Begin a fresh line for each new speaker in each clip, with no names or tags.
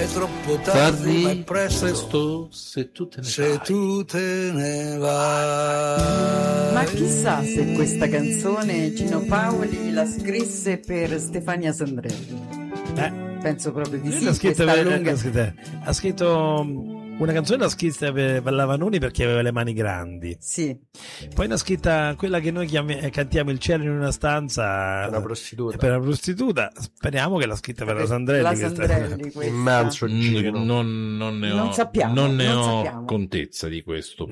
è troppo tardi, ma è presto
se tu te ne
se
vai.
tu te ne vai.
Ma chissà se questa canzone Gino Paoli la scrisse per Stefania Sandrelli. Penso proprio di sì.
Ha scritto una canzone, l'ha scritta per la Vanoni perché aveva le mani grandi.
Sì.
Poi ne ha scritta quella che noi cantiamo Il cielo in una stanza per una prostituta. Speriamo che l'ha scritta per la Sandrelli.
La Sandrelli
immenso Gino.
Non ne ho,
sappiamo.
contezza di questo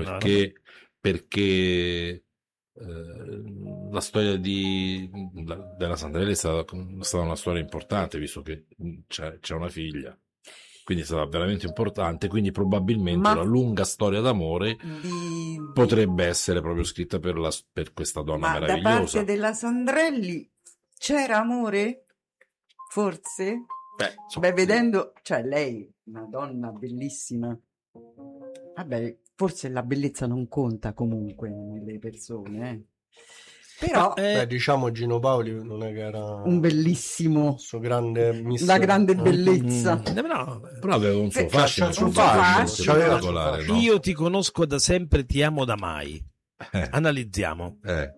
perché la storia della Sandrelli è stata una storia importante, visto che c'è una figlia, quindi è stata veramente importante, quindi probabilmente la lunga storia d'amore potrebbe essere proprio scritta per questa donna meravigliosa.
Da parte della Sandrelli c'era amore? Forse? Vedendo, cioè lei, una donna bellissima, vabbè, forse la bellezza non conta comunque nelle persone, Però
diciamo Gino Paoli non è che era
un bellissimo,
suo grande
la grande bellezza.
Però aveva un suo fascino,
Io
ti conosco da sempre, ti amo da mai. Analizziamo.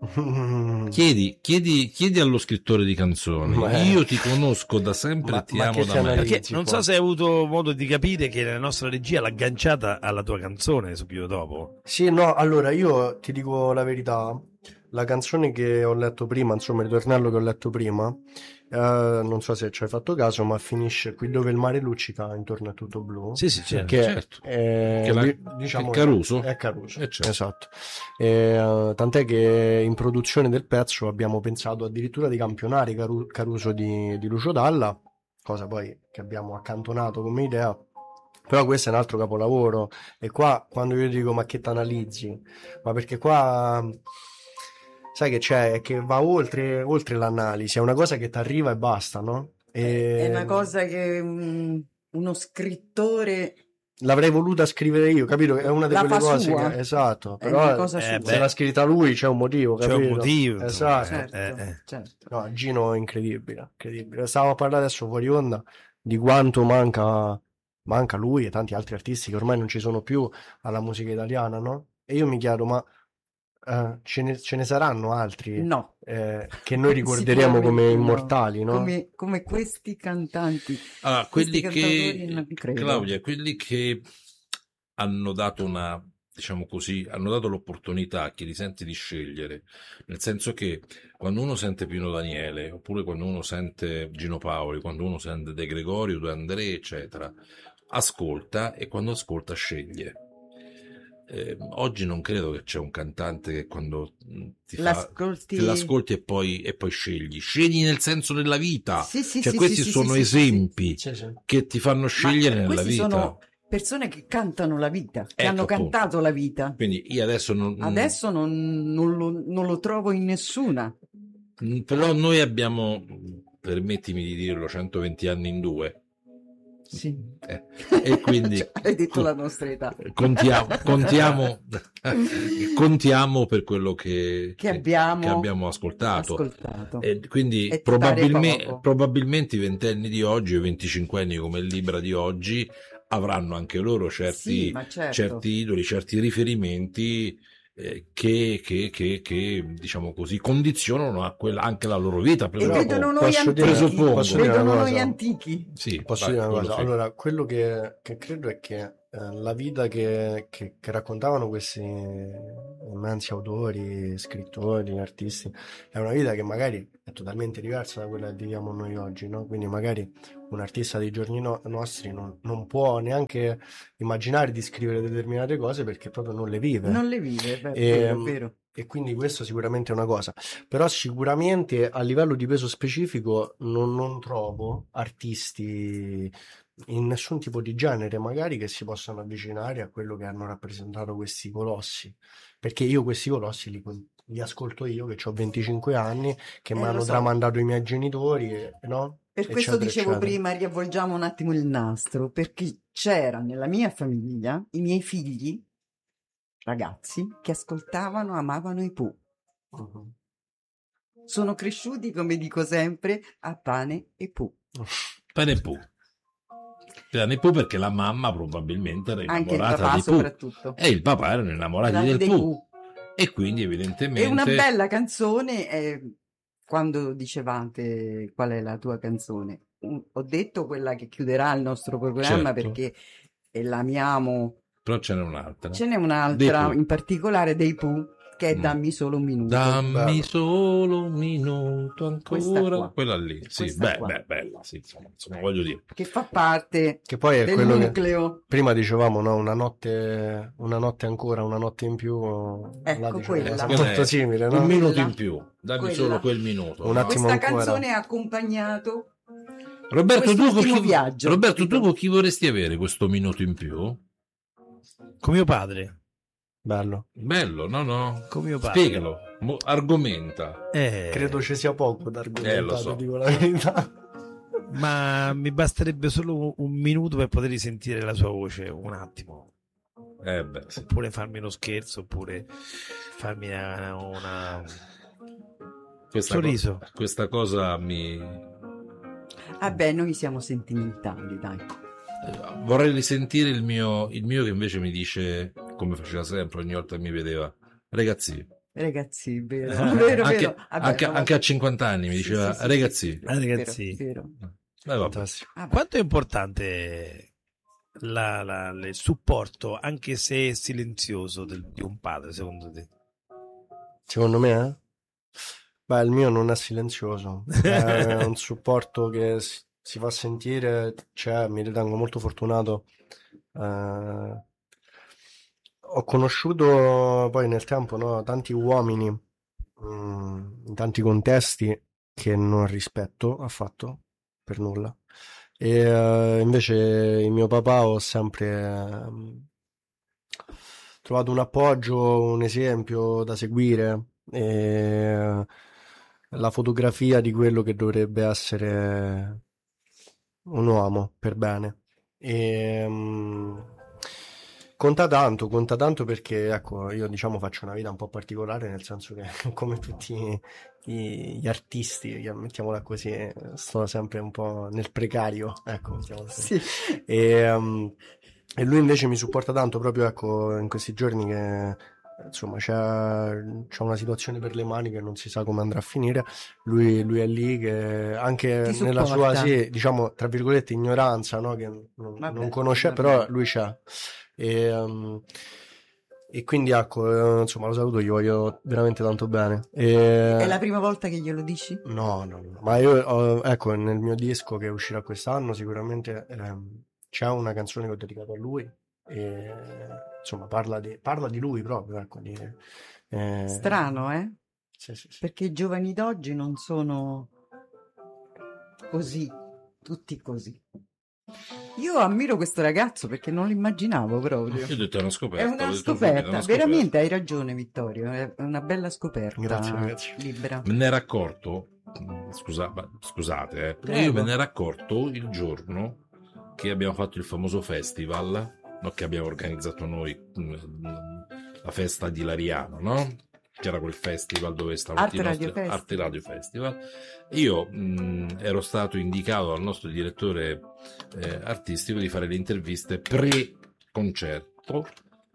Chiedi allo scrittore di canzoni. Io ti conosco da sempre, ti amo da mai. Perché non so se hai avuto modo di capire che la nostra regia l'ha agganciata alla tua canzone subito dopo.
Sì, no, allora io ti dico la verità. La canzone che ho letto prima, insomma il ritornello che ho letto prima, non so se ci hai fatto caso, ma finisce qui dove il mare luccica, intorno è tutto blu.
Sì, certo.
Diciamo,
è Caruso.
È Caruso,
certo.
Esatto. Tant'è che in produzione del pezzo abbiamo pensato addirittura di campionare Caruso di Lucio Dalla, cosa poi che abbiamo accantonato come idea. Però questo è un altro capolavoro, e qua quando io dico ma che t'analizzi, ma perché qua sai che c'è, che va oltre l'analisi, è una cosa che ti arriva e basta, no?
È una cosa che uno scrittore
l'avrei voluta scrivere io, capito? È una di quelle cose che, esatto, però se l'ha scritta lui c'è un motivo, capito?
C'è un motivo,
esatto.
Certo.
No, Gino è incredibile. Stavamo a parlare adesso fuori onda di quanto manca lui e tanti altri artisti che ormai non ci sono più alla musica italiana, no? E io mi chiedo, ma ce ne saranno altri che noi ricorderemo come immortali, no?
Come questi cantanti.
Allora, quelli che hanno dato hanno dato l'opportunità a chi li sente di scegliere, nel senso che quando uno sente Pino Daniele, oppure quando uno sente Gino Paoli, quando uno sente De Gregorio, De André, eccetera, ascolta, e quando ascolta sceglie. Oggi non credo che c'è un cantante che quando te l'ascolti e poi scegli nel senso della vita. Questi sono esempi che ti fanno scegliere nella vita.
Sono persone che cantano la vita, che hanno cantato la vita.
Quindi io adesso non
lo trovo in nessuna.
Però noi abbiamo, permettimi di dirlo, 120 anni in due.
Sì.
E quindi
hai detto la nostra età.
Contiamo per quello che abbiamo ascoltato. E quindi probabilmente i ventenni di oggi o i 25enni come il Libra di oggi avranno anche loro certi idoli, certi riferimenti che diciamo così condizionano anche la loro vita.
E vedono noi antichi.
Sì, posso dire una cosa? Allora, quello che credo è che la vita che raccontavano questi immensi autori, scrittori, artisti, è una vita che magari è totalmente diversa da quella che viviamo noi oggi, no? Quindi magari un artista dei giorni nostri non può neanche immaginare di scrivere determinate cose perché proprio non le vive.
È vero.
E quindi questo sicuramente è una cosa, però sicuramente a livello di peso specifico non trovo artisti in nessun tipo di genere magari che si possano avvicinare a quello che hanno rappresentato questi colossi, perché io questi colossi li ascolto io che ho 25 anni, che mi hanno tramandato i miei genitori, no?
Per questo dicevo prima, riavvolgiamo un attimo il nastro, perché c'era nella mia famiglia i miei figli ragazzi che ascoltavano, amavano i Pooh. Sono cresciuti, come dico sempre, a pane e Pooh.
Pane e Pooh. Capitano Pooh perché la mamma probabilmente era
Anche il
innamorata
papà
di Pooh
soprattutto.
e il papà erano innamorati del
Dei
Pooh.
Pooh.
E quindi evidentemente...
E una bella canzone, quando dicevate qual è la tua canzone, ho detto quella che chiuderà il nostro programma,
Certo.
perché l'amiamo.
Però ce n'è un'altra.
Ce n'è
Dei
un'altra,
Pooh.
in particolare dei Pooh, che è Dammi solo un minuto.
Dammi solo un minuto
Questa
ancora.
qua.
Quella lì, sì,
Questa qua.
bella, sì, insomma, voglio dire.
Che fa parte
Che poi è
del
quello
nucleo.
che prima dicevamo, no? Una notte ancora, una notte in più.
Ecco,
là diciamo,
quella.
è
Quella
molto
è
simile,
un
no?
minuto
Quella.
in più, dammi
Quella.
solo quel minuto.
Un
no?
attimo
Questa
ancora.
canzone ha accompagnato
Roberto,
quest'ultimo viaggio.
Roberto, tu con chi vorresti avere questo minuto in più?
Con mio padre.
Bello.
Bello, no?
Con mio padre.
Spiegalo, argomenta.
Credo ci sia poco da argomentare,
lo so.
dico la verità.
Ma mi basterebbe solo un minuto per poter risentire la sua voce, un attimo.
Sì.
Oppure farmi uno scherzo, oppure farmi una sorriso.
Questa cosa mi...
Vabbè, noi siamo sentimentali, dai.
Vorrei risentire il mio che invece mi dice, come faceva sempre ogni volta che mi vedeva, ragazzi,
Vero.
anche,
Vabbè,
anche a 50 anni mi diceva,
sì.
ragazzi.
Ragazzi,
vero.
Vabbè.
quanto è importante il supporto, anche se silenzioso, di un padre, secondo te?
Secondo me, beh, il mio non è silenzioso, è un supporto che si fa sentire, cioè mi ritengo molto fortunato. Ho conosciuto poi nel tempo, no, tanti uomini in tanti contesti che non rispetto affatto, per nulla. E invece in mio papà ho sempre trovato un appoggio, un esempio da seguire, e la fotografia di quello che dovrebbe essere un uomo per bene. E conta tanto perché, ecco, io diciamo faccio una vita un po' particolare, nel senso che come tutti gli artisti, mettiamola così, sto sempre un po' nel precario, ecco, mettiamola così.
Sì.
E lui invece mi supporta tanto, proprio, ecco, in questi giorni che insomma c'è una situazione per le mani che non si sa come andrà a finire. Lui è lì che anche
Ti
nella
supporta.
sua, sì, diciamo, tra virgolette, ignoranza, no? Che non conosce, però lui c'è. E quindi, ecco, insomma, lo saluto, gli voglio veramente tanto bene.
È la prima volta che glielo dici?
No, ma io, ecco, nel mio disco che uscirà quest'anno sicuramente c'è una canzone che ho dedicato a lui, e insomma parla di lui proprio, ecco,
Strano,
sì.
Perché i giovani d'oggi non sono così, tutti così. Io ammiro questo ragazzo perché non lo immaginavo proprio.
Io ho detto è una scoperta.
È una
l'ho detto
scoperta,
subito, è una
veramente hai ragione Vittorio, è una bella scoperta.
Grazie.
Libera.
Me ne ero accorto, scusate,
Prego.
io me ne ero accorto il giorno che abbiamo fatto il famoso festival, no, che abbiamo organizzato noi, la festa di Lariano, no? C'era quel festival dove stavano
Arte Radio
Festival. Io ero stato indicato dal nostro direttore artistico di fare le interviste pre-concerto,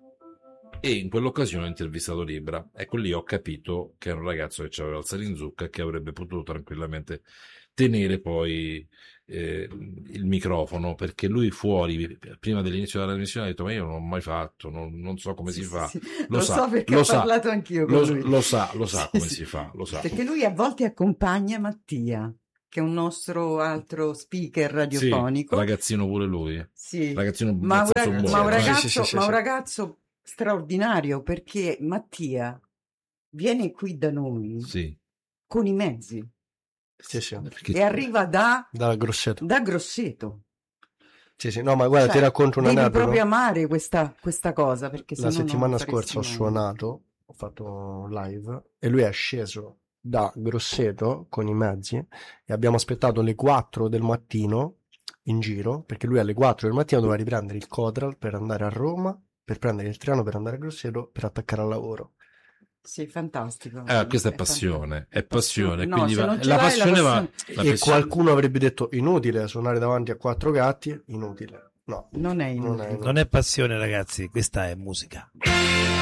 e in quell'occasione ho intervistato Libra. Ecco, lì ho capito che era un ragazzo che aveva il sale in zucca e che avrebbe potuto tranquillamente tenere poi il microfono, perché lui fuori, prima dell'inizio della trasmissione, ha detto: ma io non ho mai fatto, non so come si fa.
Sì.
Lo sa,
so perché
lo
ho
sa,
parlato anch'io con lui.
lo sa
Sì,
come
sì.
si fa, lo sa.
Perché lui a volte accompagna Mattia, che è un nostro altro speaker
Sì,
radiofonico.
ragazzino pure lui.
Sì.
Ragazzino
Ma un,
nel senso buono,
ma un
eh.
ragazzo,
Sì.
ma un ragazzo straordinario, perché Mattia viene qui da noi
Sì.
con i mezzi
Sì.
Perché
e arriva da
Grosseto.
Grosseto.
Sì, no, ma guarda,
Cioè,
ti racconto un
devi
aneddoto.
proprio amare questa cosa, perché
La
sennò non
settimana
faresti
scorsa ho
mai.
suonato, ho fatto un live e lui è sceso da Grosseto con i mezzi e abbiamo aspettato le 4 del mattino in giro, perché lui alle 4 del mattino doveva riprendere il Cotral per andare a Roma, per prendere il treno per andare a Grosseto per attaccare al lavoro.
Sì, fantastico.
Questa è passione, è passione.
No,
quindi
se non ce
la
l'hai,
passione va.
E qualcuno avrebbe detto inutile suonare davanti a 4 gatti, inutile. No,
non è inutile.
Non è passione, ragazzi, questa è musica.